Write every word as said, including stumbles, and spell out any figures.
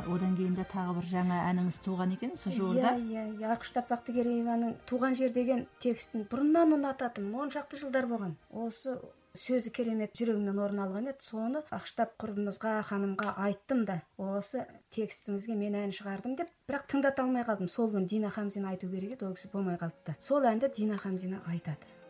одан кейін де тағы бір жаңа әніңіз туған екен осы жуырда. Иә, иә, Ақұштап Бақтыгерееваның туған жер деген текстін бұрыннан ұнататын, он шақты жылдар болған. Осы сөзі керемет жүрегімнен орын алған еді. Соны Ақұштап құрбымызға, ханымға айттым да, осы текстіңізге мен ән шығардым деп, бірақ тыңдата алмай қалдым. Сол күні Дина Хамзина айту керек еді, ол кісі болмай қалды. Сол әнді Дина Хамзина айтады.